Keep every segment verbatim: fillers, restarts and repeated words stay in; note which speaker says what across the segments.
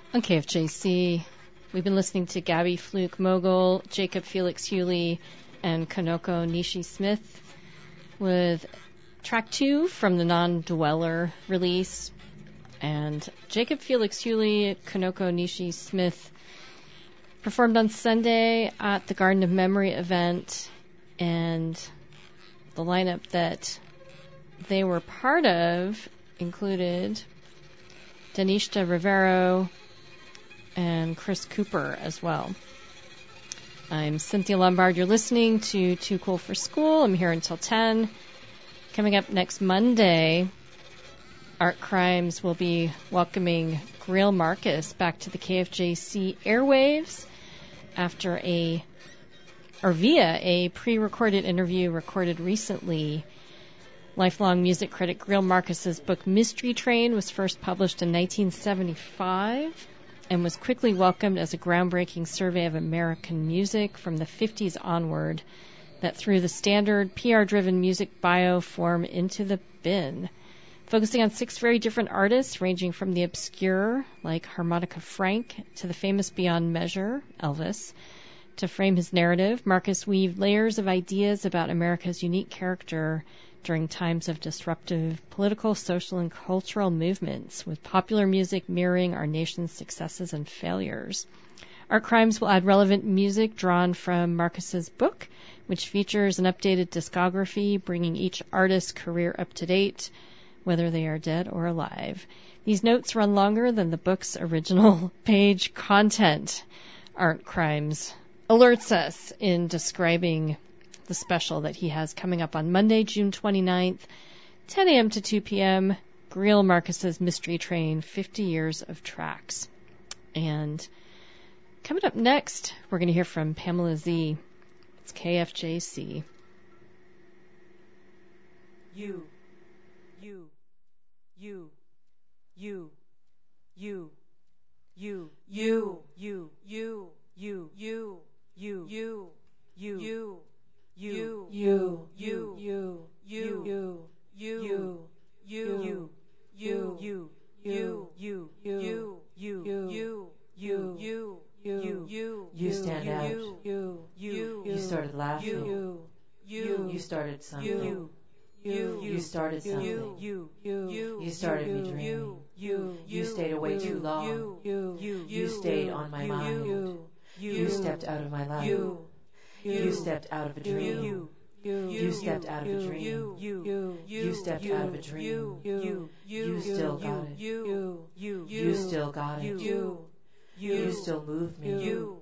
Speaker 1: On K F J C, we've been listening to Gabby Fluke-Mogul, Jacob Felix Hewley, and Konoko Nishi-Smith with track two from the Non-Dweller release. And Jacob Felix Hewley, Konoko Nishi-Smith performed on Sunday at the Garden of Memory event, and the lineup that they were part of included Danishta Rivero and Chris Cooper as well. I'm Cynthia Lombard. You're listening to Too Cool for School. I'm here until ten. Coming up next Monday, Art Crimes will be welcoming Greil Marcus back to the K F J C airwaves after a, or via a pre-recorded interview recorded recently. Lifelong music critic Greil Marcus's book Mystery Train was first published in nineteen seventy-five and was quickly welcomed as a groundbreaking survey of American music from the fifties onward that threw the standard P R-driven music bio form into the bin. Focusing on six very different artists, ranging from the obscure, like Harmonica Frank, to the famous beyond measure, Elvis. To frame his narrative, Marcus weaved layers of ideas about America's unique character during times of disruptive political, social, and cultural movements, with popular music mirroring our nation's successes and failures. Art Crimes will add relevant music drawn from Marcus's book, which features an updated discography, bringing each artist's career up to date, whether they are dead or alive. These notes run longer than the book's original page content. Art Crimes alerts us in describing the special that he has coming up on Monday, June twenty-ninth, ten a.m. to two p.m., Greil Marcus's Mystery Train, fifty years of tracks. And coming up next, we're going to hear from Pamela Z. It's K F J C.
Speaker 2: You, you, you, you, you, you, you, you, you, you, you, you, you, you, you. You, you, you, you, you, you, you, you, you, you, you, you, you, you, you, you, you, you,
Speaker 3: you stand out.
Speaker 2: You, you,
Speaker 3: you started laughing.
Speaker 2: You, you,
Speaker 3: you started something.
Speaker 2: You, you,
Speaker 3: you started something.
Speaker 2: You, you,
Speaker 3: you started me dreaming.
Speaker 2: You,
Speaker 3: you stayed away too long. You stayed on my mind. You stepped out of my life.
Speaker 2: You,
Speaker 3: You stepped out of a dream.
Speaker 2: You,
Speaker 3: you stepped out of a dream.
Speaker 2: You,
Speaker 3: you stepped out of a dream.
Speaker 2: You,
Speaker 3: you still got it.
Speaker 2: You,
Speaker 3: you still got it.
Speaker 2: You,
Speaker 3: you still moved me.
Speaker 2: You,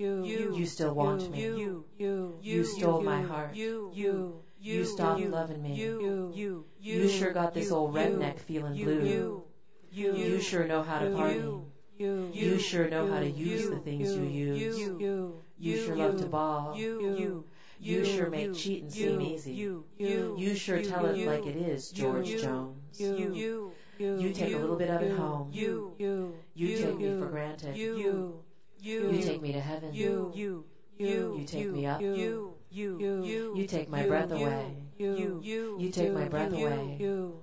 Speaker 3: you still want me. You stole my heart.
Speaker 2: You,
Speaker 3: you stopped loving me.
Speaker 2: You,
Speaker 3: you sure got this old redneck feeling blue. You sure know how to party. You sure know how to use the things you use. You sure love to ball.
Speaker 2: You,
Speaker 3: you sure make cheating seem easy. You sure tell it like it is, George Jones.
Speaker 2: You,
Speaker 3: you take a little bit of it home.
Speaker 2: You,
Speaker 3: you take me for granted.
Speaker 2: You,
Speaker 3: you take me to heaven.
Speaker 2: You,
Speaker 3: you take me up.
Speaker 2: You,
Speaker 3: you take my breath away. You take my breath away.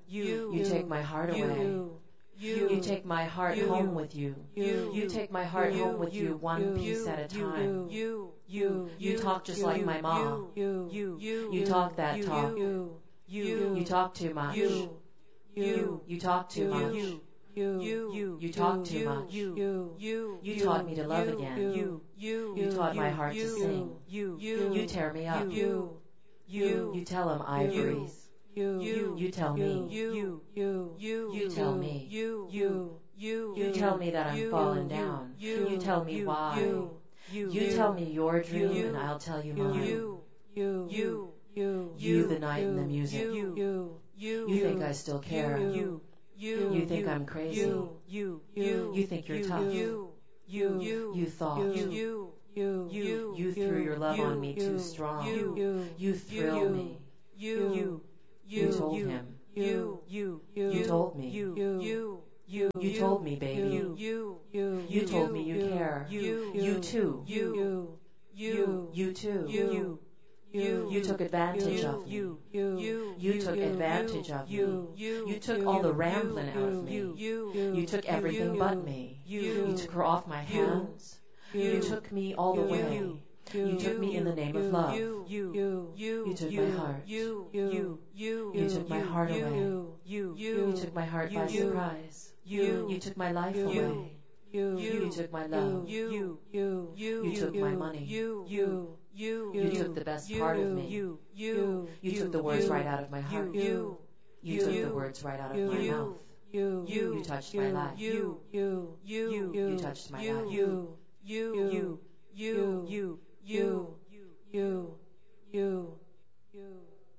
Speaker 3: You take my heart away.
Speaker 2: You,
Speaker 3: you take my heart
Speaker 2: you,
Speaker 3: home with you.
Speaker 2: You,
Speaker 3: you take my heart
Speaker 2: you,
Speaker 3: home with you,
Speaker 2: you
Speaker 3: one
Speaker 2: you,
Speaker 3: piece at a time.
Speaker 2: You,
Speaker 3: you, you talk just
Speaker 2: you,
Speaker 3: like my mom.
Speaker 2: You, you,
Speaker 3: you talk that
Speaker 2: you,
Speaker 3: talk.
Speaker 2: You,
Speaker 3: you, you talk too much.
Speaker 2: You, you,
Speaker 3: you talk too much.
Speaker 2: You, you,
Speaker 3: you talk too much.
Speaker 2: You,
Speaker 3: you taught me to love again.
Speaker 2: You,
Speaker 3: you taught my heart to sing.
Speaker 2: You,
Speaker 3: you tear me up.
Speaker 2: You, you,
Speaker 3: you tell him ivories.
Speaker 2: You,
Speaker 3: you tell me.
Speaker 2: You, you,
Speaker 3: you tell me.
Speaker 2: You, you. You,
Speaker 3: you tell me that I'm
Speaker 2: you,
Speaker 3: falling down.
Speaker 2: You,
Speaker 3: you tell me
Speaker 2: you,
Speaker 3: why.
Speaker 2: You, you,
Speaker 3: you tell me your dream
Speaker 2: you,
Speaker 3: and I'll tell you mine.
Speaker 2: You, you, you, you,
Speaker 3: you the night and the music.
Speaker 2: You, you, you,
Speaker 3: you think I still care.
Speaker 2: You, you,
Speaker 3: you think I'm crazy.
Speaker 2: You, you, you,
Speaker 3: you think you're tough.
Speaker 2: You, you, you,
Speaker 3: you thought.
Speaker 2: You, you,
Speaker 3: you, you threw your love on me too strong.
Speaker 2: You,
Speaker 3: you thrill me.
Speaker 2: You, you,
Speaker 3: you told him.
Speaker 2: You, you,
Speaker 3: you told me.
Speaker 2: You, you.
Speaker 3: You, you told me, baby.
Speaker 2: You, you, you,
Speaker 3: you told me you care.
Speaker 2: You,
Speaker 3: you too.
Speaker 2: You,
Speaker 3: you,
Speaker 2: you,
Speaker 3: you too.
Speaker 2: You, you,
Speaker 3: You took advantage of me.
Speaker 2: you, you,
Speaker 3: You took advantage of me. You took all the rambling out of me. You took everything but me. You took her off my hands. You took me all the way. You took me in the name of love. You took my heart. You took my heart away. You took my heart by surprise. You took my life away. You took my love. You took my money. You took the best part of me. You took the words right out of my heart. You took the words right out of my mouth. You touched my life. You touched my life.
Speaker 2: you, you, you, you, you, you, you, you.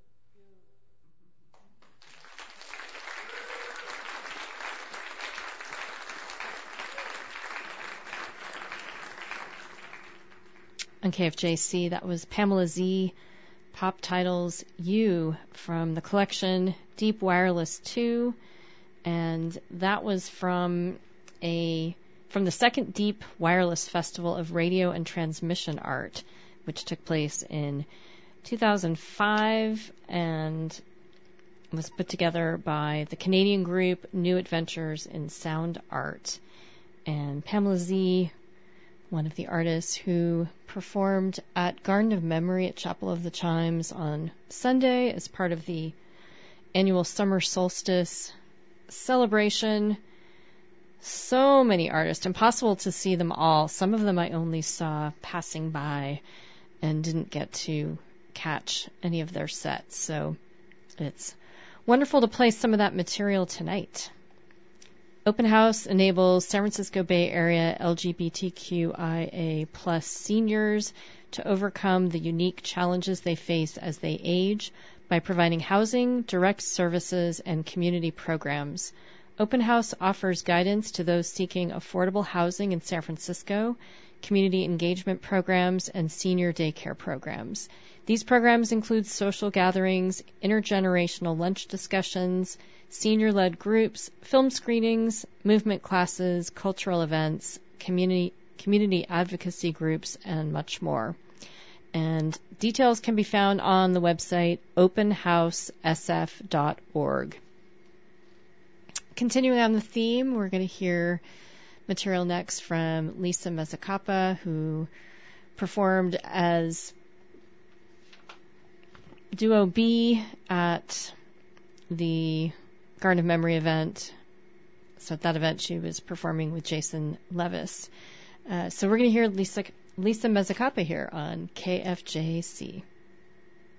Speaker 1: On K F J C, that was Pamela Z, Pop Titles You, from the collection Deep Wireless two, and that was from a from the second Deep Wireless Festival of Radio and Transmission Art, which took place in two thousand five and was put together by the Canadian group New Adventures in Sound Art. And Pamela Z, one of the artists who performed at Garden of Memory at Chapel of the Chimes on Sunday as part of the annual summer solstice celebration. So many artists, impossible to see them all. Some of them I only saw passing by and didn't get to catch any of their sets. So it's wonderful to play some of that material tonight. Open House enables San Francisco Bay Area L G B T Q I A plus seniors to overcome the unique challenges they face as they age by providing housing, direct services, and community programs. Open House offers guidance to those seeking affordable housing in San Francisco, community engagement programs, and senior daycare programs. These programs include social gatherings, intergenerational lunch discussions, senior-led groups, film screenings, movement classes, cultural events, community community advocacy groups, and much more. And details can be found on the website open house s f dot org. Continuing on the theme, we're going to hear material next from Lisa Mezzacapa, who performed as Duo B at the Garden of Memory event. So at that event, she was performing with Jason Levis. Uh, so we're going to hear Lisa, Lisa Mezzacapa here on K F J C.